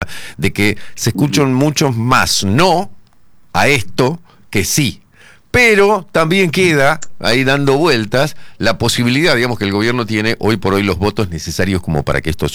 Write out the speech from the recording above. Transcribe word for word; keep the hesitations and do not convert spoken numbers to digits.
de que se escuchan muchos más no a esto que sí. Pero también queda ahí dando vueltas la posibilidad, digamos, que el gobierno tiene hoy por hoy los votos necesarios como para que esto